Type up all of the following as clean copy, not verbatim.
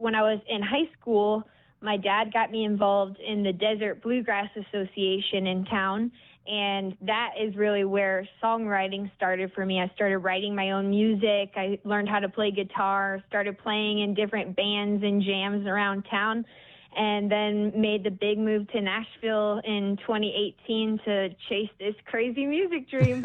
when I was in high school, my dad got me involved in the Desert Bluegrass Association in town. And that is really where songwriting started for me. I started writing my own music. I learned how to play guitar, started playing in different bands and jams around town, and then made the big move to Nashville in 2018 to chase this crazy music dream.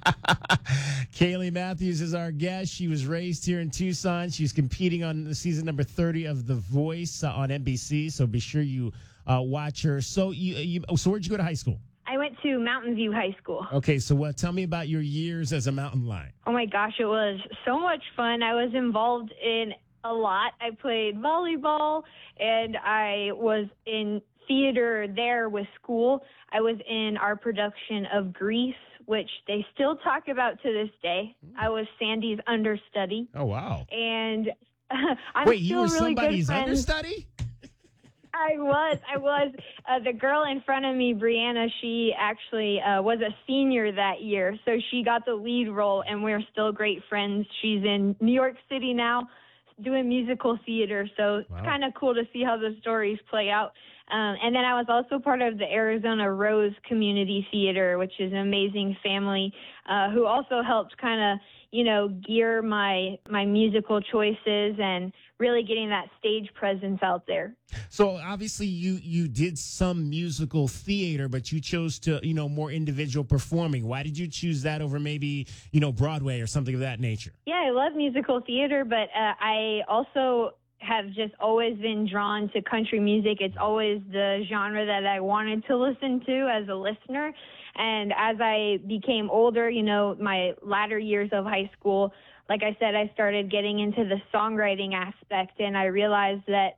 Kaylee Matthews is our guest. She was raised here in Tucson. She's competing on the season number 30 of The Voice on NBC, so be sure you watch her. So, so where'd you go to high school? I went to Mountain View High School. Okay, so tell me about your years as a mountain lion. Oh my gosh, it was so much fun. I was involved in a lot. I played volleyball, and I was in theater there with school. I was in our production of Grease, which they still talk about to this day. I was Sandy's understudy. Oh, wow. And I'm Wait, still you were really somebody's good friends. understudy? I was. The girl in front of me, Brianna, she actually was a senior that year, so she got the lead role, and we're still great friends. She's in New York City now doing musical theater, so it's kind of cool to see how the stories play out. And then I was also part of the Arizona Rose Community Theater, which is an amazing family who also helped kind of, gear my musical choices and really getting that stage presence out there. So obviously you did some musical theater, but you chose to, more individual performing. Why did you choose that over maybe, Broadway or something of that nature? Yeah, I love musical theater, but I also have just always been drawn to country music. It's always the genre that I wanted to listen to as a listener. And as I became older, my latter years of high school, like I said, I started getting into the songwriting aspect, and I realized that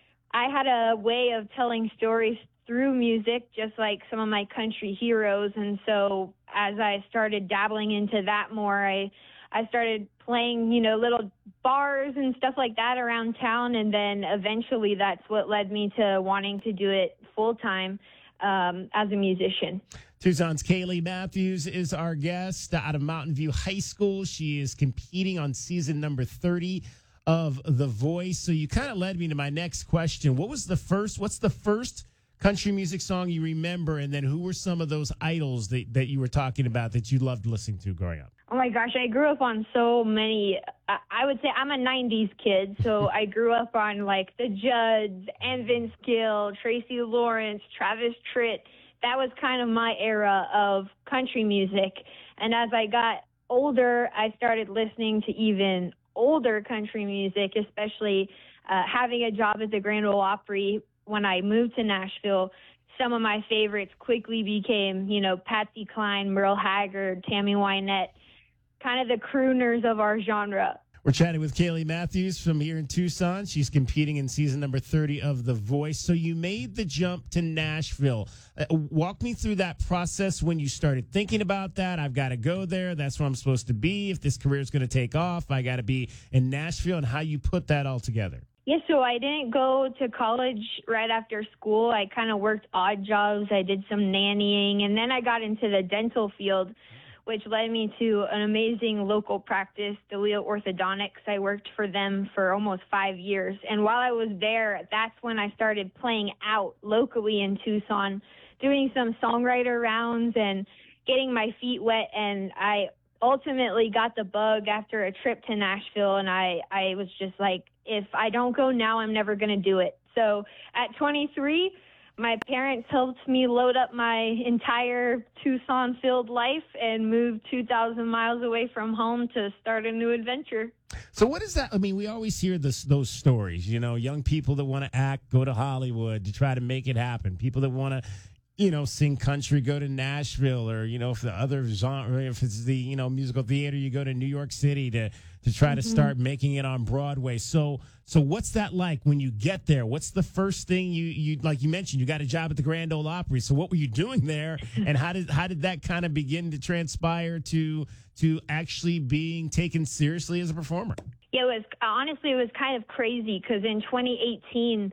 I had a way of telling stories through music, just like some of my country heroes. And so as I started dabbling into that more, I started playing, little bars and stuff like that around town. And then eventually that's what led me to wanting to do it full time as a musician. Tucson's Kaylee Matthews is our guest out of Mountain View High School. She is competing on season number 30 of The Voice. So you kind of led me to my next question. What's the first country music song you remember? And then who were some of those idols that you were talking about that you loved listening to growing up? Oh my gosh, I grew up on so many. I would say I'm a 90s kid, so I grew up on like the Judds and Vince Gill, Tracy Lawrence, Travis Tritt. That was kind of my era of country music. And as I got older, I started listening to even older country music, especially having a job at the Grand Ole Opry when I moved to Nashville. Some of my favorites quickly became, Patsy Cline, Merle Haggard, Tammy Wynette, kind of the crooners of our genre. We're chatting with Kaylee Matthews from here in Tucson. She's competing in season number 30 of The Voice. So you made the jump to Nashville. Walk me through that process when you started thinking about that. I've got to go there. That's where I'm supposed to be. If this career is going to take off, I got to be in Nashville, and how you put that all together. Yeah, so I didn't go to college right after school. I kind of worked odd jobs. I did some nannying, and then I got into the dental field, which led me to an amazing local practice, DeLeo Orthodontics. I worked for them for almost 5 years. And while I was there, that's when I started playing out locally in Tucson, doing some songwriter rounds and getting my feet wet. And I ultimately got the bug after a trip to Nashville. And I was just like, if I don't go now, I'm never going to do it. So at 23, my parents helped me load up my entire Tucson-filled life and moved 2,000 miles away from home to start a new adventure. So what is that? I mean, we always hear those stories, young people that want to act, go to Hollywood to try to make it happen. People that want to, sing country, go to Nashville, or, if the other genre, if it's the, musical theater, you go to New York City to try to start making it on Broadway. So what's that like when you get there? What's the first thing you like you mentioned, you got a job at the Grand Ole Opry. So what were you doing there? And how did that kind of begin to transpire to actually being taken seriously as a performer? Yeah, it was kind of crazy because in 2018,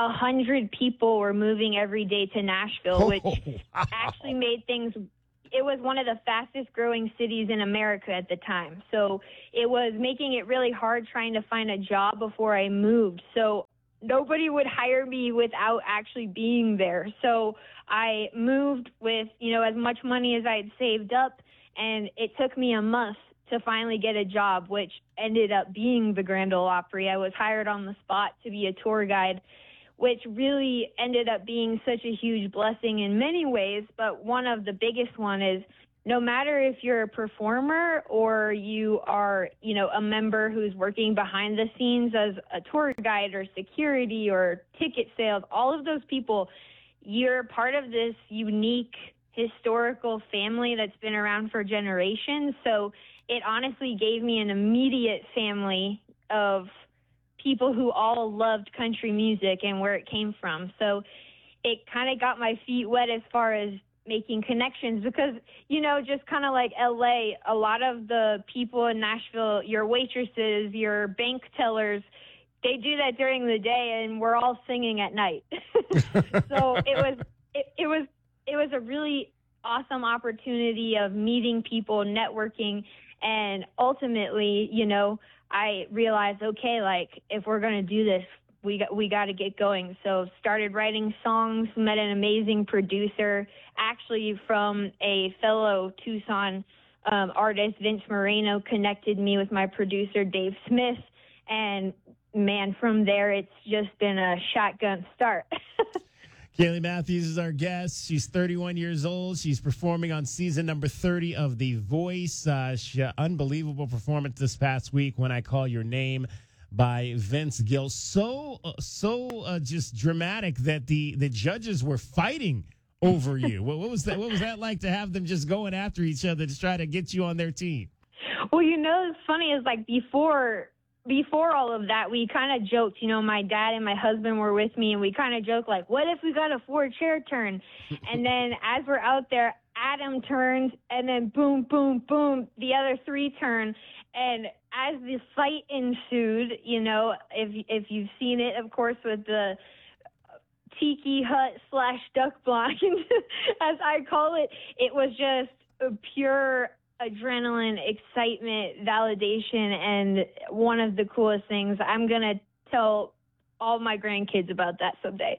100 people were moving every day to Nashville, which actually made things. It was one of the fastest growing cities in America at the time. So it was making it really hard trying to find a job before I moved. So nobody would hire me without actually being there. So I moved with, as much money as I had saved up, and it took me a month to finally get a job, which ended up being the Grand Ole Opry. I was hired on the spot to be a tour guide, which really ended up being such a huge blessing in many ways. But one of the biggest one is, no matter if you're a performer or you are, a member who's working behind the scenes as a tour guide or security or ticket sales, all of those people, you're part of this unique historical family that's been around for generations. So it honestly gave me an immediate family of people who all loved country music and where it came from. So it kind of got my feet wet as far as making connections, because, just kind of like LA, a lot of the people in Nashville, your waitresses, your bank tellers, they do that during the day, and we're all singing at night. So it was a really awesome opportunity of meeting people, networking, and ultimately, I realized, okay, like, if we're going to do this, we got to get going. So started writing songs, met an amazing producer, actually from a fellow Tucson artist, Vince Moreno, connected me with my producer, Dave Smith. And man, from there, it's just been a shotgun start. Kaylee Matthews is our guest. She's 31 years old. She's performing on season number 30 of The Voice. Unbelievable performance this past week, When I Call Your Name, by Vince Gill. So just dramatic that the judges were fighting over you. What was that? What was that like to have them just going after each other to try to get you on their team? Well, it's funny is, like, before all of that, we kind of joked, my dad and my husband were with me, and we kind of joked, like, what if we got a 4-chair turn? And then as we're out there, Adam turns, and then boom, boom, boom, the other 3 turn. And as the fight ensued, if you've seen it, of course, with the tiki hut / duck blind, as I call it, it was just a pure adrenaline, excitement, validation, and one of the coolest things. I'm going to tell all my grandkids about that someday.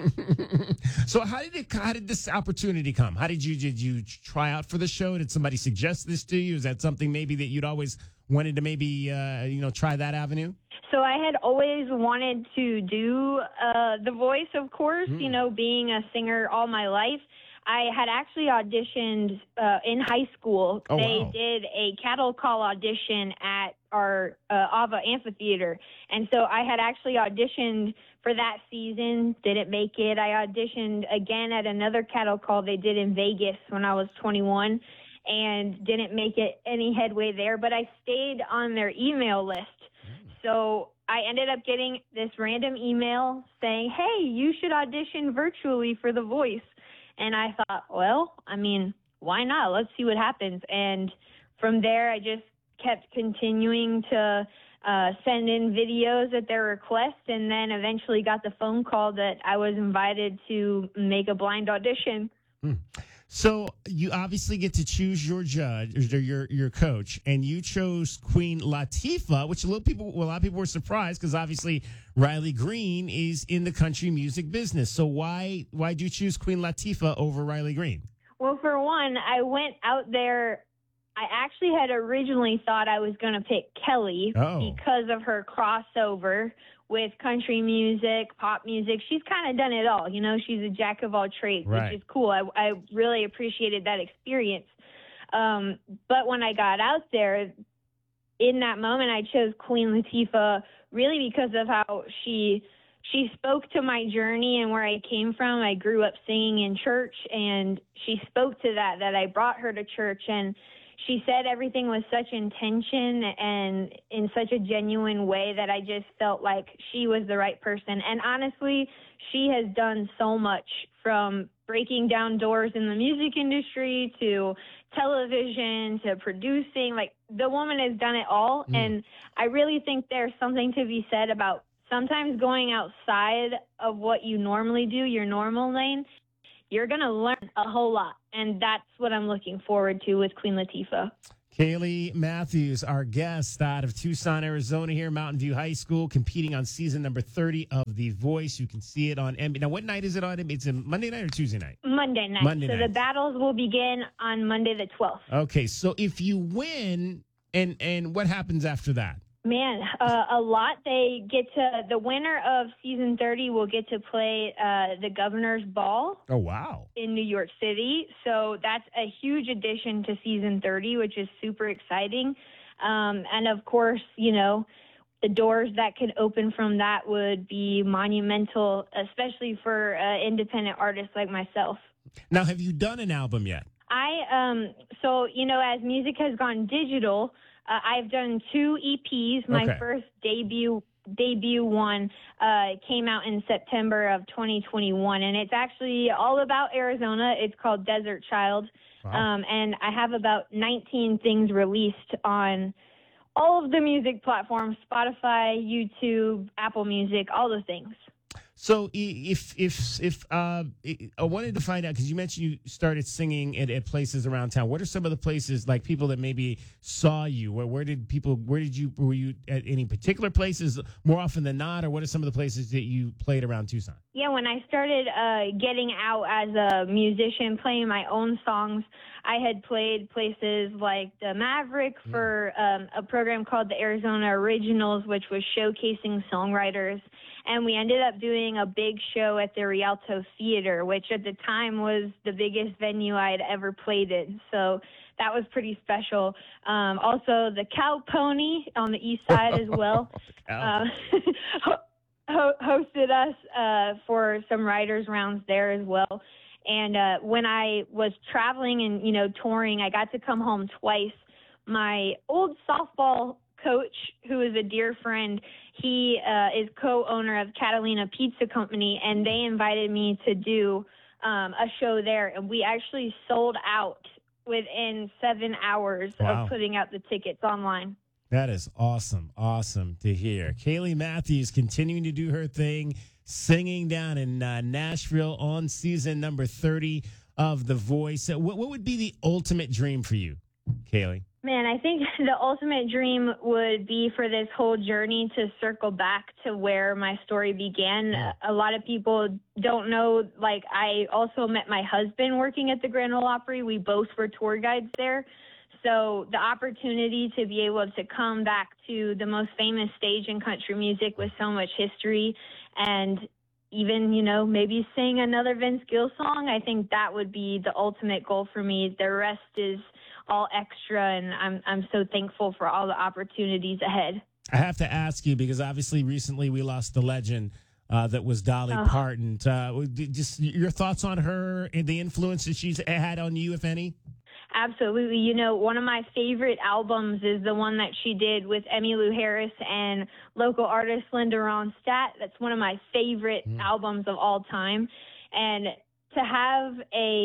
So how did this opportunity come? Did you try out for the show? Did somebody suggest this to you? Is that something maybe that you'd always wanted to maybe, try that avenue? So I had always wanted to do The Voice, of course, being a singer all my life. I had actually auditioned in high school. Oh, they wow. did a cattle call audition at our Ava Amphitheater. And so I had actually auditioned for that season, didn't make it. I auditioned again at another cattle call they did in Vegas when I was 21 and didn't make it any headway there, but I stayed on their email list. So I ended up getting this random email saying, hey, you should audition virtually for The Voice. And I thought, well, why not? Let's see what happens. And from there, I just kept continuing to send in videos at their request, and then eventually got the phone call that I was invited to make a blind audition. So you obviously get to choose your judge or your coach, and you chose Queen Latifah, which a lot of people were surprised because obviously Riley Green is in the country music business. So why did you choose Queen Latifah over Riley Green? Well, for one, I went out there. I actually had originally thought I was going to pick Kelly because of her crossover with country music, pop music. She's kind of done it all. She's a jack of all trades, right, which is cool. I really appreciated that experience. But when I got out there, in that moment, I chose Queen Latifah really because of how she spoke to my journey and where I came from. I grew up singing in church, and she spoke to that I brought her to church, and she said everything with such intention and in such a genuine way that I just felt like she was the right person. And honestly, she has done so much, from breaking down doors in the music industry to television to producing. Like, the woman has done it all. And I really think there's something to be said about sometimes going outside of what you normally do, your normal lane. You're going to learn a whole lot, and that's what I'm looking forward to with Queen Latifah. Kaylee Matthews, our guest out of Tucson, Arizona, here, Mountain View High School, competing on season number 30 of The Voice. You can see it on NBC. Now, what night is it on? It's a Monday night or Tuesday night? Monday night. Monday so night. the battles will begin on Monday the 12th. Okay, so if you win, and what happens after that? Man, a lot. The winner of season 30 will get to play the Governor's Ball Oh, wow. in New York City. So that's a huge addition to season 30, which is super exciting. And of course, the doors that could open from that would be monumental, especially for independent artists like myself. Now, have you done an album yet? As music has gone digital, I've done 2 EPs. My Okay. first debut one came out in September of 2021, and it's actually all about Arizona. It's called Desert Child. Wow. And I have about 19 things released on all of the music platforms: Spotify, YouTube, Apple Music, all the things. So if I wanted to find out, because you mentioned you started singing at places around town. What are some of the places, like people that maybe saw you? Were you at any particular places more often than not, or what are some of the places that you played around Tucson? Yeah, when I started getting out as a musician, playing my own songs, I had played places like the Maverick for a program called the Arizona Originals, which was showcasing songwriters. And we ended up doing a big show at the Rialto Theater, which at the time was the biggest venue I had ever played in. So that was pretty special. Also, the Cow Pony on the east side as well. Hosted us for some writers' rounds there as well. And when I was traveling and, touring, I got to come home twice. My old softball coach, who is a dear friend, he is co-owner of Catalina Pizza Company, and they invited me to do a show there. And we actually sold out within 7 hours Wow. of putting out the tickets online. That is awesome. Awesome to hear. Kaylee Matthews continuing to do her thing, singing down in Nashville on season number 30 of The Voice. What would be the ultimate dream for you, Kaylee? Man, I think the ultimate dream would be for this whole journey to circle back to where my story began. Yeah. A lot of people don't know, I also met my husband working at the Grand Ole Opry. We both were tour guides there. So the opportunity to be able to come back to the most famous stage in country music with so much history and even, maybe sing another Vince Gill song, I think that would be the ultimate goal for me. The rest is all extra, and I'm so thankful for all the opportunities ahead. I have to ask you, because obviously recently we lost the legend that was Dolly Parton. Just your thoughts on her and the influence that she's had on you, if any? Absolutely. One of my favorite albums is the one that she did with Emmylou Harris and local artist Linda Ronstadt. That's one of my favorite albums of all time. And to have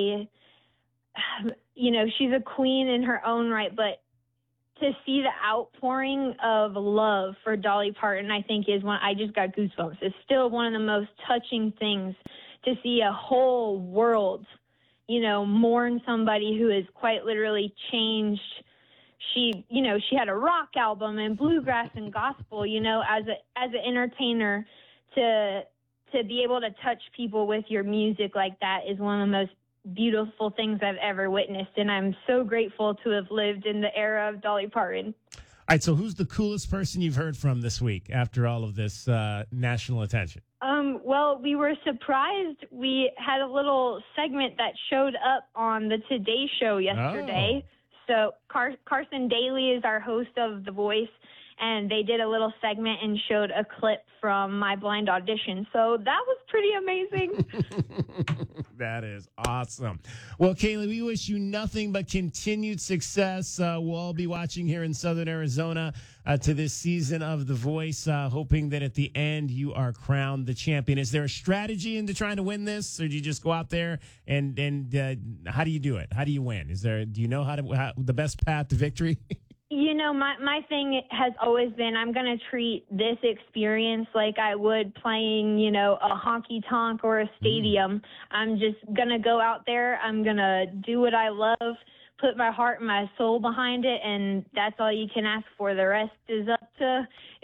she's a queen in her own right, but to see the outpouring of love for Dolly Parton, I think is I just got goosebumps. It's still one of the most touching things to see a whole world mourn somebody who has quite literally changed. She had a rock album and bluegrass and gospel, as an entertainer to be able to touch people with your music like that is one of the most beautiful things I've ever witnessed. And I'm so grateful to have lived in the era of Dolly Parton. All right, so who's the coolest person you've heard from this week after all of this national attention? Well, we were surprised. We had a little segment that showed up on the Today Show yesterday. So Carson Daly is our host of The Voice, and they did a little segment and showed a clip from my blind audition. So that was pretty amazing. That is awesome. Well, Kaylee, we wish you nothing but continued success. We'll all be watching here in Southern Arizona to this season of The Voice, hoping that at the end you are crowned the champion. Is there a strategy into trying to win this, or do you just go out there and how do you do it? How do you win? Do you know how the best path to victory? My thing has always been I'm going to treat this experience like I would playing, a honky tonk or a stadium. I'm just going to go out there. I'm going to do what I love, put my heart and my soul behind it, and that's all you can ask for. The rest is up to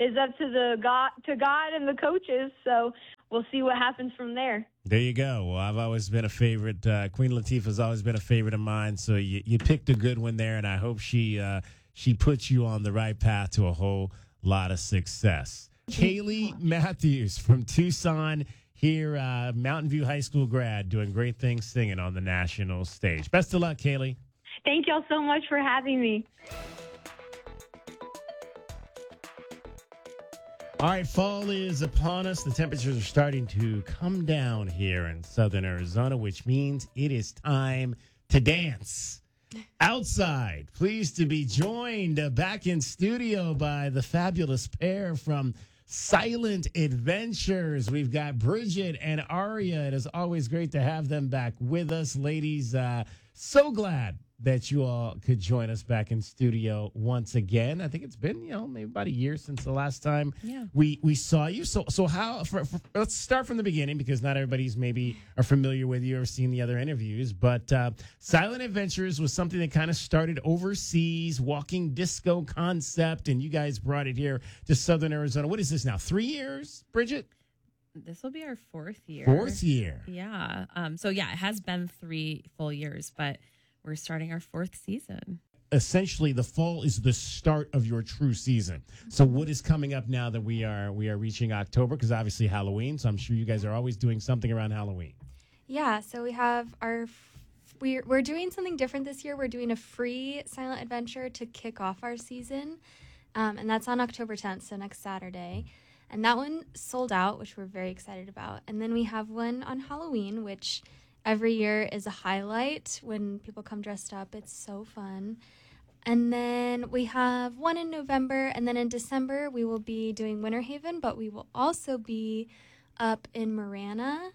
God and the coaches. So we'll see what happens from there. There you go. Well, I've always been a favorite. Queen Latifah's always been a favorite of mine. So you picked a good one there, and I hope she puts you on the right path to a whole lot of success. Kaylee Matthews from Tucson here, Mountain View High School grad, doing great things singing on the national stage. Best of luck, Kaylee. Thank y'all so much for having me. All right, fall is upon us. The temperatures are starting to come down here in southern Arizona, which means it is time to dance outside. Pleased to be joined back in studio by the fabulous pair from Silent Adventures. We've got Bridget and Aria. It is always great to have them back with us. Ladies, so glad that you all could join us back in studio once again. I think it's been, maybe about a year since the last time we saw you. So how, let's start from the beginning, because not everybody's maybe are familiar with you or seen the other interviews, but Silent Adventures was something that kind of started overseas, walking disco concept, and you guys brought it here to Southern Arizona. What is this now, 3 years, Bridget? This will be our 4th year. 4th year. Yeah. It has been 3 full years, but we're starting our 4th season. Essentially, the fall is the start of your true season. So what is coming up now that we are reaching October? Because obviously Halloween, so I'm sure you guys are always doing something around Halloween. Yeah, so we have we're doing something different this year. We're doing a free silent adventure to kick off our season, and that's on October 10th, so next Saturday. And that one sold out, which we're very excited about. And then we have one on Halloween, which every year is a highlight when people come dressed up. It's so fun. And then we have one in November, and then in December we will be doing Winter Haven, but we will also be up in Marana.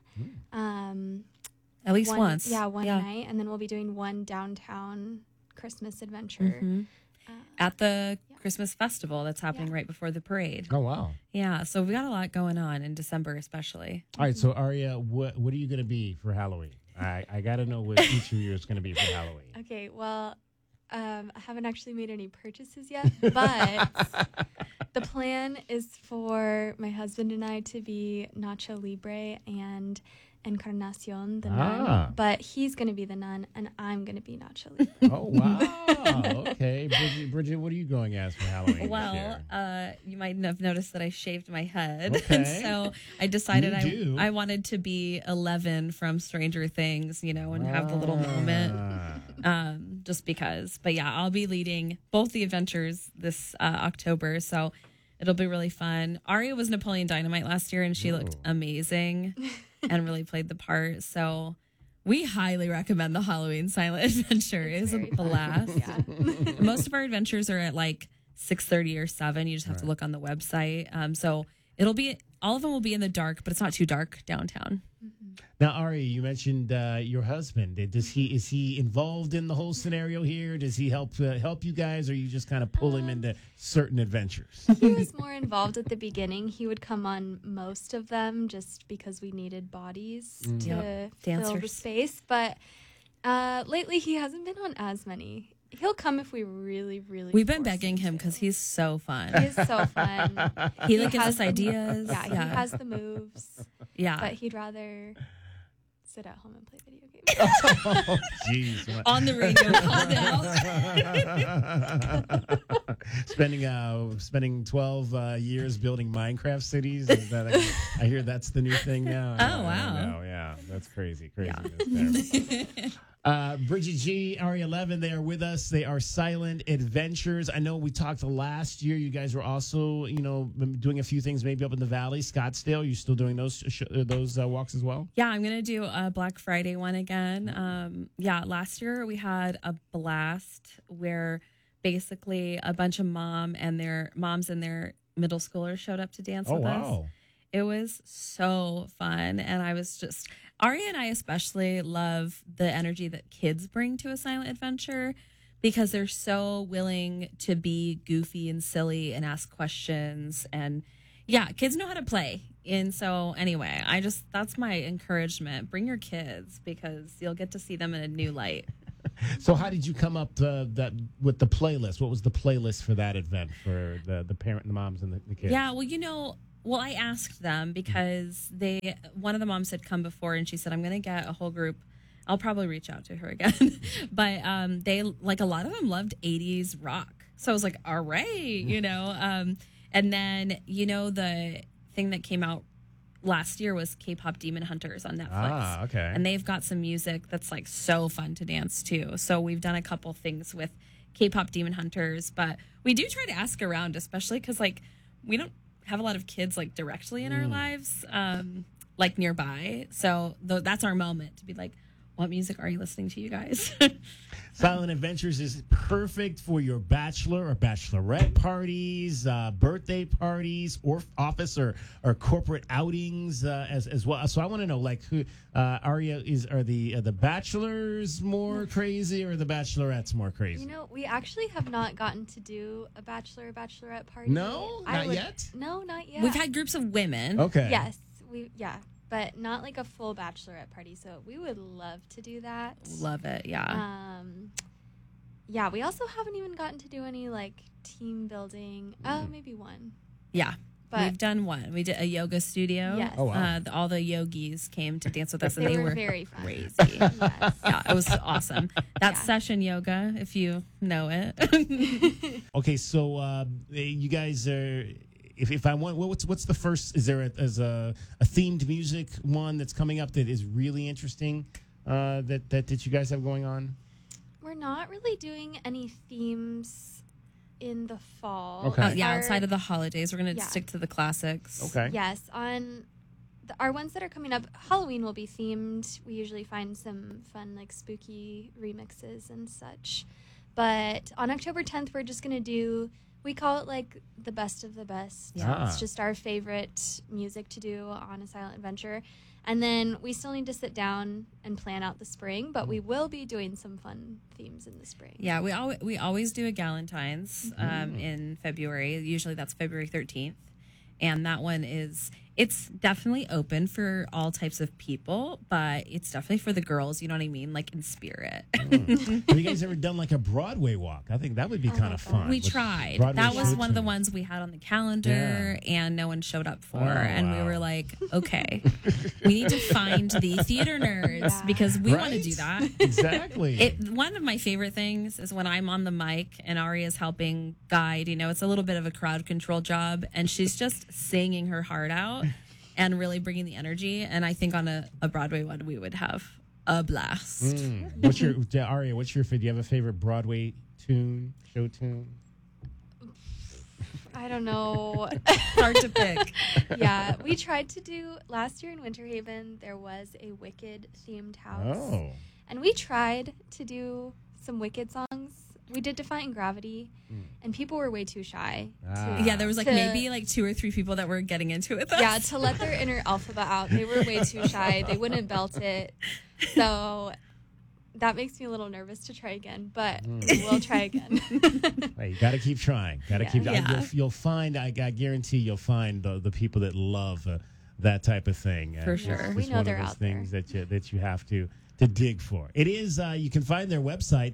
At least once. Yeah, one night. And then we'll be doing one downtown Christmas adventure. Mm-hmm. At the Christmas festival that's happening right before the parade. Oh, wow. Yeah, so we got a lot going on in December especially. All right, so Aria, what are you going to be for Halloween? I got to know what each of you is going to be for Halloween. Okay, well, I haven't actually made any purchases yet, but the plan is for my husband and I to be Nacho Libre and Encarnacion, the nun. But he's going to be the nun, and I'm going to be Nacho Libre. Oh, wow. Okay. Bridget, what are you going as for Halloween? Well, you might have noticed that I shaved my head. Okay. And so I decided I wanted to be 11 from Stranger Things, and have the little moment. Just because. But yeah, I'll be leading both the adventures this October. So it'll be really fun. Aria was Napoleon Dynamite last year, and she looked amazing and really played the part. So we highly recommend the Halloween Silent Adventure. It's a blast. Most of our adventures are at like 6:30 or 7. You just have to look on the website. So it'll be, all of them will be in the dark, but it's not too dark downtown. Now, Ari, you mentioned your husband. Is he involved in the whole scenario here? Does he help you guys, or you just kind of pull him into certain adventures? He was more involved at the beginning. He would come on most of them just because we needed bodies to fill the space. But lately, he hasn't been on as many. He'll come if we really, really. We've been begging him because he's so fun. He's so fun. He gives us ideas. Yeah, he has the moves. Yeah, but he'd rather sit at home and play video games. Oh, jeez. On the radio, called out. Spending 12 years building Minecraft cities. I hear that's the new thing now. Oh, wow. Yeah, that's crazy. Yeah. Bridget G, RE11, they are with us. They are Silent Adventures. I know we talked last year. You guys were also, doing a few things maybe up in the valley, Scottsdale. You still doing those walks as well? Yeah, I'm going to do a Black Friday one again. Last year we had a blast where basically a bunch of moms and their middle schoolers showed up to dance with us. It was so fun. And I was just, Aria and I especially love the energy that kids bring to a silent adventure because they're so willing to be goofy and silly and ask questions. And yeah, kids know how to play. And so anyway, that's my encouragement. Bring your kids because you'll get to see them in a new light. So how did you come up that with the playlist? What was the playlist for that event for the parent, the moms, and the kids? Yeah, well, I asked them because one of the moms had come before and she said, I'm going to get a whole group. I'll probably reach out to her again. But they, like, a lot of them loved 80s rock. So I was like, all right, and then, the thing that came out last year was K-pop Demon Hunters on Netflix. Ah, okay. And they've got some music that's like so fun to dance to. So we've done a couple things with K-pop Demon Hunters, but we do try to ask around, especially because like we don't have a lot of kids like directly in our lives, like nearby. So that's our moment to be like, what music are you listening to, you guys? Silent Adventures is perfect for your bachelor or bachelorette parties, birthday parties, or office or corporate outings as well. So I want to know, like, who Aria are the bachelors more crazy or the bachelorettes more crazy? We actually have not gotten to do a bachelorette party. No, not yet. No, not yet. We've had groups of women. Okay. Yes, but not like a full bachelorette party. So we would love to do that. Love it, yeah. Yeah, we also haven't even gotten to do any like team building. Oh, maybe one. Yeah. But we've done one. We did a yoga studio. Yes. Oh, wow. All the yogis came to dance with us, and They they were were very fun. crazy. Yes. Yeah, it was awesome. That's Yeah. session yoga, if you know it. Okay, so you guys are. If I want, what's the first? Is there a themed music one that's coming up that is really interesting that you guys have going on? We're not really doing any themes in the fall. Okay. Yeah, outside of the holidays, we're going to Yeah. stick to the classics. Okay. Yes, on our ones that are coming up, Halloween will be themed. We usually find some fun, like spooky remixes and such. But on October 10th, we're just going to we call it like the best of the best. Ah. It's just our favorite music to do on a silent adventure. And then we still need to sit down and plan out the spring, but we will be doing some fun themes in the spring. Yeah, we always do a Galentine's in February. Usually that's February 13th. And that one it's definitely open for all types of people, but it's definitely for the girls, you know what I mean? Like in spirit. Have you guys ever done like a Broadway walk? I think that would be kind of fun. We With tried. Broadway That was shoots one of the and- ones we had on the calendar and no one showed up for. Oh, and we wow. were like, okay, we need to find the theater nerds Yeah. because we want to Right? do that. Exactly. One of my favorite things is when I'm on the mic and Ari is helping guide. It's a little bit of a crowd control job, and she's just singing her heart out and really bringing the energy. And I think on a Broadway one, we would have a blast. What's your Aria? What's your favorite? Do you have a favorite Broadway tune, show tune? I don't know. Hard to pick. Yeah, we tried to do last year in Winter Haven. There was a Wicked themed house, Oh, and we tried to do some Wicked songs. We did Defying Gravity, and people were way too shy. Ah. Yeah, there was like To- maybe like 2 or 3 people that were getting into it with us. Yeah, to let their inner alphabet out. They were way too shy. They wouldn't belt it. So that makes me a little nervous to try again, but we'll try again. hey, you got to keep trying. Got to Yeah. keep. Yeah. You'll find. I guarantee you'll find the people that love that type of thing. For And sure. it's We just know one they're of those out there. things that you have to dig for. It is. You can find their website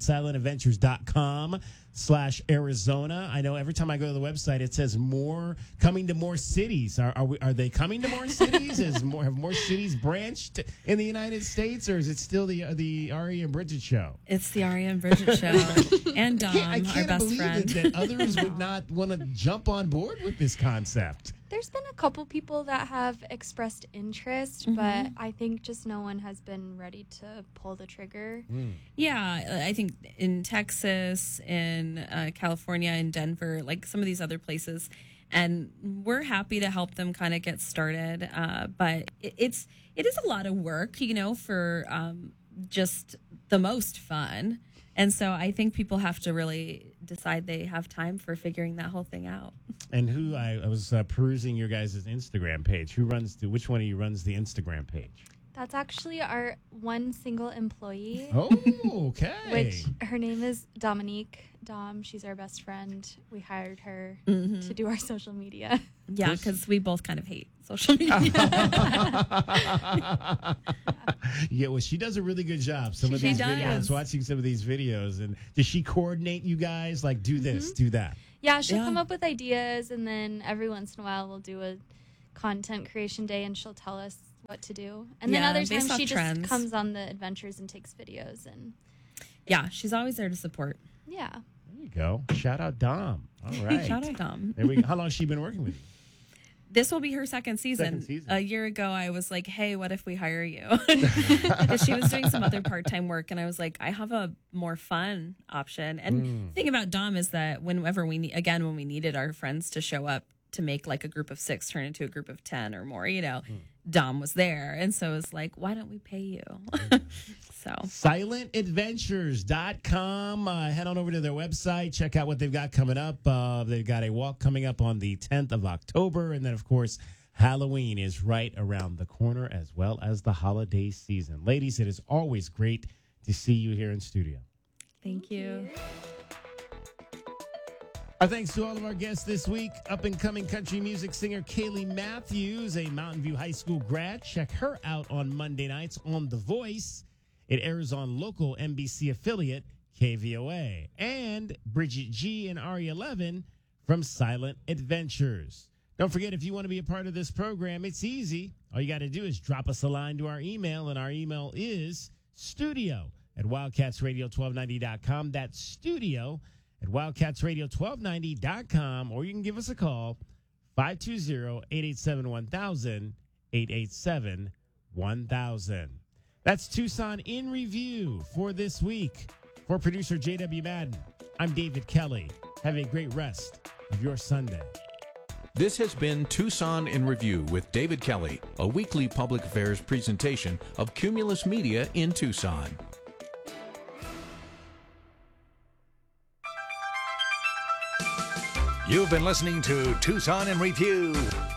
silentadventures.com/Arizona. I know every time I go to the website, it says coming to more cities. Are they coming to more cities? Have more cities branched in the United States, or is it still the Ari and Bridget show? It's the Aria and Bridget show. And Dom, I our can't best believe friend. that others would not want to jump on board with this concept. There's been a couple people that have expressed interest, but I think just no one has been ready to pull the trigger. Yeah, I think in Texas, in California, in Denver, like some of these other places, and we're happy to help them kind of get started. But it is a lot of work, for just the most fun. And so I think people have to really decide they have time for figuring that whole thing out. And I was perusing your guys' Instagram page. Which one of you runs the Instagram page? That's actually our one single employee, Oh, okay. which her name is Dominique. Dom, she's our best friend. We hired her to do our social media. Yeah, because we both kind of hate social media. Yeah, well, she does a really good job. Some of these videos, I was watching some of these videos, and does she coordinate you guys? Like, do this, do that? Yeah, she'll come up with ideas, and then every once in a while we'll do a content creation day, and she'll tell us what to do. And then other times she just comes on the adventures and takes videos. And yeah, she's always there to support. Yeah. There you go. Shout out Dom. All right. Shout out Dom. How long has she been working with you? This will be her second season. A year ago, I was like, hey, what if we hire you? Because she was doing some other part-time work, and I was like, I have a more fun option. And the thing about Dom is that whenever when we needed our friends to show up to make like a group of 6 turn into a group of 10 or more, Dom was there. And so it's like, why don't we pay you? So silentadventures.com. Head on over to their website. Check out what they've got coming up. They've got a walk coming up on the 10th of October. And then, of course, Halloween is right around the corner, as well as the holiday season. Ladies, it is always great to see you here in studio. Thank you. Our thanks to all of our guests this week. Up-and-coming country music singer Kaylee Matthews, a Mountain View High School grad. Check her out on Monday nights on The Voice. It airs on local NBC affiliate KVOA. And Bridget G. and RE11 from Silent Adventures. Don't forget, if you want to be a part of this program, it's easy. All you got to do is drop us a line to our email, and our email is studio@wildcatsradio1290.com. That's studio@wildcatsradio1290.com, or you can give us a call, 520-887-1000, 887-1000. That's Tucson in Review for this week. For producer J.W. Madden, I'm David Kelly. Have a great rest of your Sunday. This has been Tucson in Review with David Kelly, a weekly public affairs presentation of Cumulus Media in Tucson. You've been listening to Tucson in Review